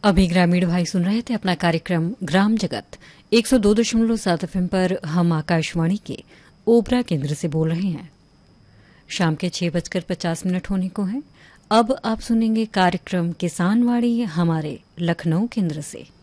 अभी ग्रामीण भाई सुन रहे थे अपना कार्यक्रम ग्राम जगत 102.7 एफएम पर। हम आकाशवाणी के ओबरा केंद्र से बोल रहे हैं। शाम के 6:50 होने को हैं। अब आप सुनेंगे कार्यक्रम किसानवाड़ी हमारे लखनऊ केंद्र से।